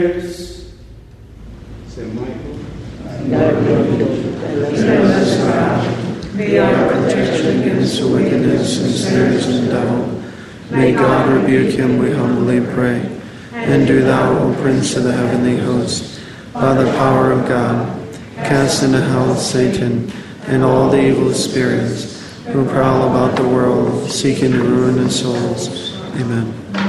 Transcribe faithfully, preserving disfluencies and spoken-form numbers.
Saint Michael, send us around. May our protection against the wickedness and snares and devil. May God rebuke him, we humbly pray. And do thou, O Prince of the heavenly host, by the power of God, cast into hell Satan and all the evil spirits who prowl about the world, seeking to ruin the souls. Amen.